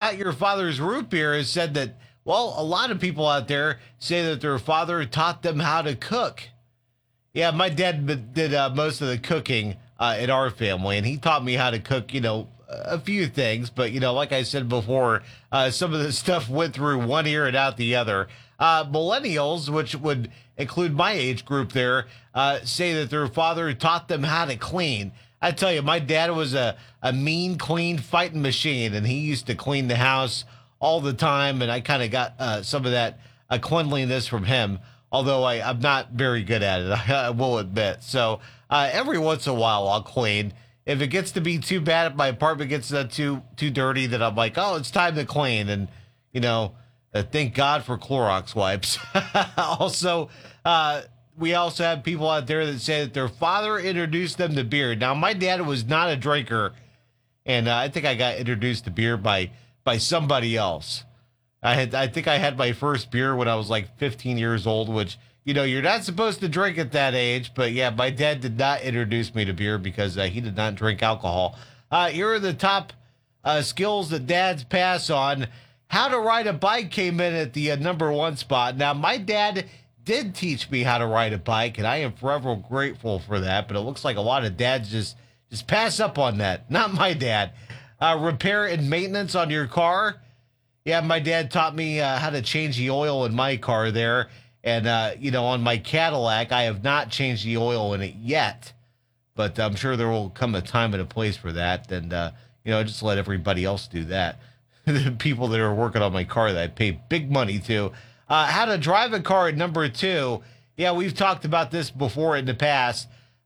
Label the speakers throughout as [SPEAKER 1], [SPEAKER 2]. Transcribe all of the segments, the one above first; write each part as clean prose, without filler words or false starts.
[SPEAKER 1] At Your Father's Root Beer has said that, well, a lot of people out there say that their father taught them how to cook. Yeah, my dad did most of the cooking in our family, and he taught me how to cook, a few things. But, like I said before, some of the stuff went through one ear and out the other. Millennials, which would include my age group there, say that their father taught them how to clean. I tell you, my dad was a mean, clean fighting machine, and he used to clean the house all the time, and I kind of got some of that cleanliness from him, although I'm not very good at it, I will admit. So every once in a while, I'll clean. If it gets to be too bad, if my apartment gets too dirty, then I'm like, oh, it's time to clean. And, thank God for Clorox wipes. Also, we also have people out there that say that their father introduced them to beer. Now, my dad was not a drinker, and I think I got introduced to beer by somebody else. I think I had my first beer when I was like 15 years old, which, you're not supposed to drink at that age. But yeah, my dad did not introduce me to beer because he did not drink alcohol. Here are the top skills that dads pass on. How to ride a bike came in at the number one spot. Now, my dad did teach me how to ride a bike, and I am forever grateful for that. But it looks like a lot of dads just pass up on that. Not my dad. Repair and maintenance on your car. Yeah, my dad taught me how to change the oil in my car there. And, on my Cadillac, I have not changed the oil in it yet. But I'm sure there will come a time and a place for that. And, just let everybody else do that. The people that are working on my car that I pay big money to. How to drive a car at number 2. Yeah, we've talked about this before in the past.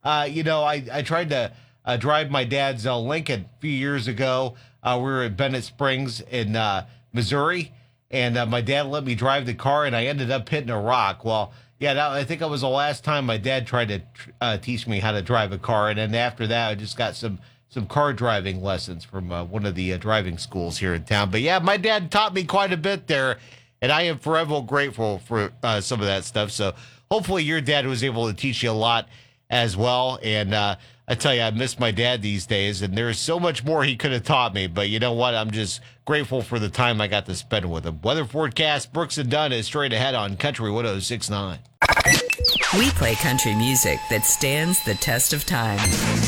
[SPEAKER 1] I tried to drive my dad's Lincoln a few years ago. We were at Bennett Springs in Missouri, and my dad let me drive the car, and I ended up hitting a rock. Well, yeah, I think that was the last time my dad tried to teach me how to drive a car, and then after that, I just got some car driving lessons from one of the driving schools here in town. But yeah, my dad taught me quite a bit there, and I am forever grateful for some of that stuff. So hopefully your dad was able to teach you a lot as well. And I tell you, I miss my dad these days, and there's so much more he could have taught me. But you know what? I'm just grateful for the time I got to spend with him. Weather forecast, Brooks and Dunn is straight ahead on Country 106.9.
[SPEAKER 2] We play country music that stands the test of time.